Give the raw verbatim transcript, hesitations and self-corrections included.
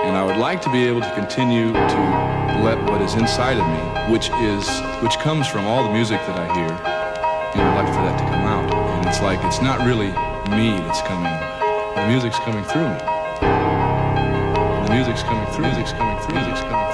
And I would like to be able to continue to let what is inside of me, which is, which comes from all the music that I hear, and I'd like for that to come out. And it's like, it's not really me that's coming, the music's coming through me. And the music's coming through, music's coming through, music's coming through.